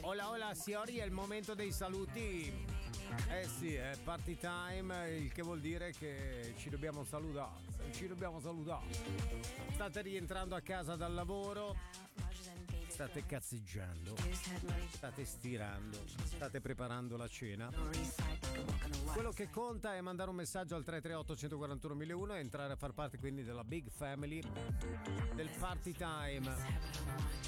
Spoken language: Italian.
Hola, hola, signori, è il momento dei saluti. Eh sì, è party time, il che vuol dire che ci dobbiamo salutare. State rientrando a casa dal lavoro, state cazzeggiando, state stirando, state preparando la cena. Quello che conta è mandare un messaggio al 338 141 1001 e entrare a far parte quindi della big family del party time.